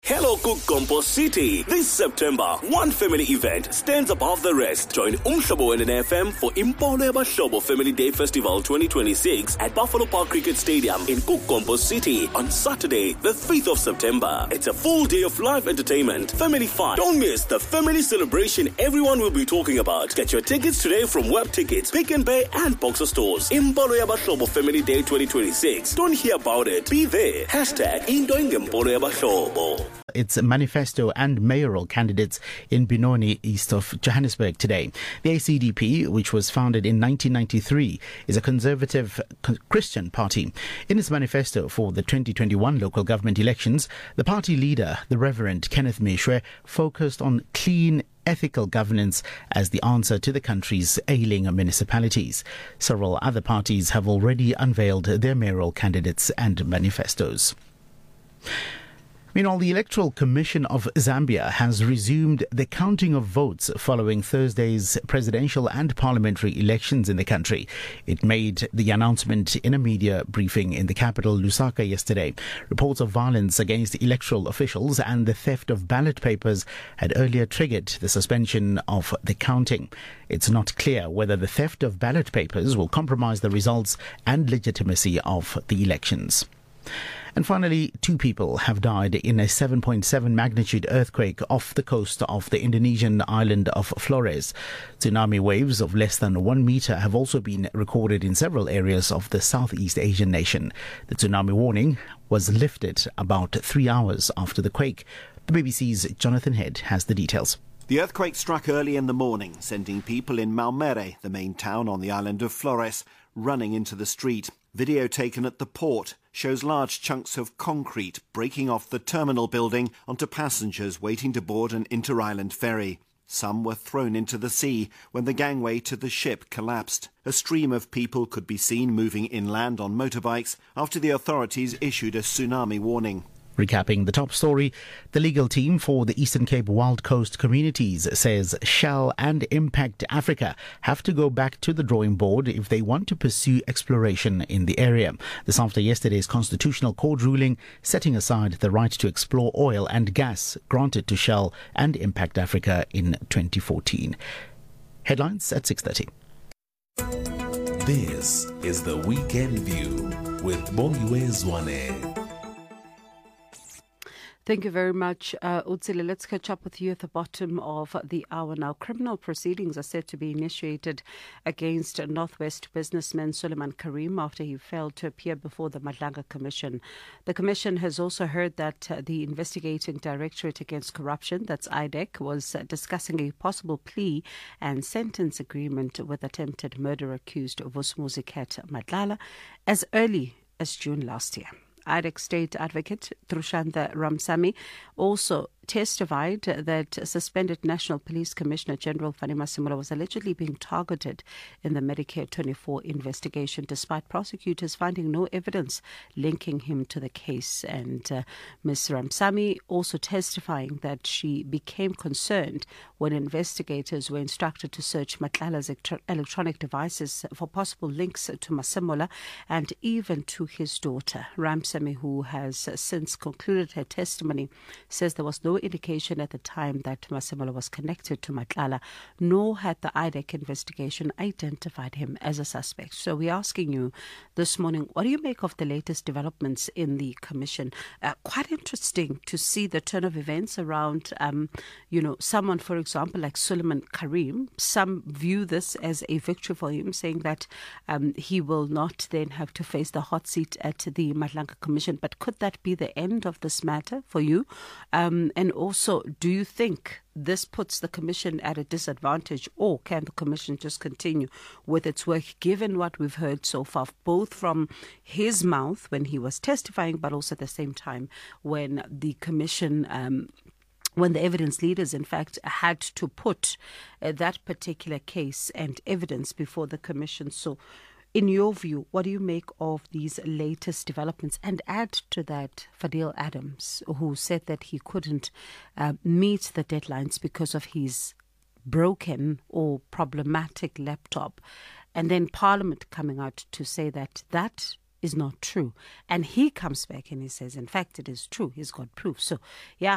Hello Kukompo City. This September, one family event stands above the rest. Join Umhlobo and FM for Impolo Yabahlobo Family Day Festival 2026 at Buffalo Park Cricket Stadium in Kukompo City on Saturday, the 5th of September. It's a full day of live entertainment, family fun. Don't miss the family celebration everyone will be talking about. Get your tickets today from Web Tickets, Pick n Pay and Boxer Stores. Impolo Yabahlobo Family Day 2026. Don't hear about it. Be there. #Indoingempolo Yabahlobo. Its manifesto and mayoral candidates in Benoni, east of Johannesburg today. The ACDP, which was founded in 1993, is a conservative Christian party. In its manifesto for the 2021 local government elections, the party leader, the Reverend Kenneth Mishwe, focused on clean, ethical governance as the answer to the country's ailing municipalities. Several other parties have already unveiled their mayoral candidates and manifestos. Meanwhile, the Electoral Commission of Zambia has resumed the counting of votes following Thursday's presidential and parliamentary elections in the country. It made the announcement in a media briefing in the capital, Lusaka, yesterday. Reports of violence against electoral officials and the theft of ballot papers had earlier triggered the suspension of the counting. It's not clear whether the theft of ballot papers will compromise the results and legitimacy of the elections. And finally, 2 people have died in a 7.7 magnitude earthquake off the coast of the Indonesian island of Flores. Tsunami waves of less than 1 meter have also been recorded in several areas of the Southeast Asian nation. The tsunami warning was lifted about 3 hours after the quake. The BBC's Jonathan Head has the details. The earthquake struck early in the morning, sending people in Maumere, the main town on the island of Flores, running into the street. Video taken at the port shows large chunks of concrete breaking off the terminal building onto passengers waiting to board an inter-island ferry. Some were thrown into the sea when the gangway to the ship collapsed. A stream of people could be seen moving inland on motorbikes after the authorities issued a tsunami warning. Recapping the top story, the legal team for the Eastern Cape Wild Coast Communities says Shell and Impact Africa have to go back to the drawing board if they want to pursue exploration in the area. This after yesterday's Constitutional Court ruling setting aside the right to explore oil and gas granted to Shell and Impact Africa in 2014. Headlines at 6:30. This is the Weekend View with Bongiwe Zwane. Thank you very much, Utsile. Let's catch up with you at the bottom of the hour now. Criminal proceedings are set to be initiated against Northwest businessman Suleiman Karim after he failed to appear before the Madlanga Commission. The Commission has also heard that the Investigating Directorate Against Corruption, that's IDEC, was discussing a possible plea and sentence agreement with attempted murder accused Vusumuzi Cat Madlala as early as June last year. IDEC State Advocate Trushanda Ramsamy also testified that suspended National Police Commissioner General Fanny Masemola was allegedly being targeted in the Medicare 24 investigation, despite prosecutors finding no evidence linking him to the case. And Ms. Ramsamy also testifying that she became concerned when investigators were instructed to search Matlala's electronic devices for possible links to Masemola and even to his daughter. Ramsamy, who has since concluded her testimony, says there was no indication at the time that Masemola was connected to Matlala, nor had the IDEC investigation identified him as a suspect. So we're asking you this morning, what do you make of the latest developments in the commission? Quite interesting to see the turn of events around, someone, for example, like Suleiman Karim. Some view this as a victory for him, saying that he will not then have to face the hot seat at the Madlanga Commission. But could that be the end of this matter for you? And also, do you think this puts the Commission at a disadvantage, or can the Commission just continue with its work, given what we've heard so far, both from his mouth when he was testifying, but also at the same time when the Commission when the evidence leaders, in fact, had to put that particular case and evidence before the Commission? So in your view, what do you make of these latest developments? And add to that Fadil Adams, who said that he couldn't meet the deadlines because of his broken or problematic laptop. And then Parliament coming out to say that that is not true. And he comes back and he says, in fact, it is true. He's got proof. So, yeah.